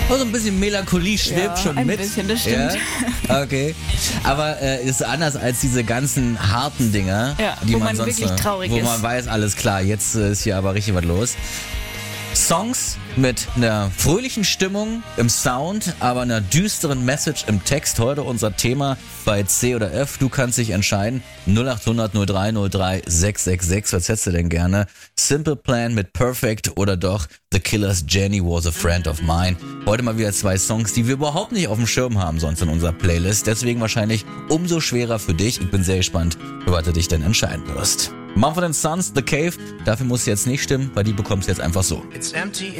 Oh, so ein bisschen Melancholie schwebt schon ein mit. Bisschen, das stimmt. Ja? Okay. Aber ist anders als diese ganzen harten Dinger, die wo man man sonst wirklich traurig wo ist. man weiß, alles klar, jetzt ist hier aber richtig was los. Songs mit einer fröhlichen Stimmung im Sound, aber einer düsteren Message im Text. Heute unser Thema bei C oder F. Du kannst dich entscheiden. 0800 0303 666. Was hättest du denn gerne? Simple Plan mit Perfect oder doch The Killers' Jenny Was a Friend of Mine. Heute mal wieder 2 Songs, die wir überhaupt nicht auf dem Schirm haben sonst in unserer Playlist. Deswegen wahrscheinlich umso schwerer für dich. Ich bin sehr gespannt, für was du dich denn entscheiden wirst. Mumford & Sons, The Cave. Dafür muss jetzt nicht stimmen, weil die bekommst du jetzt einfach so. It's empty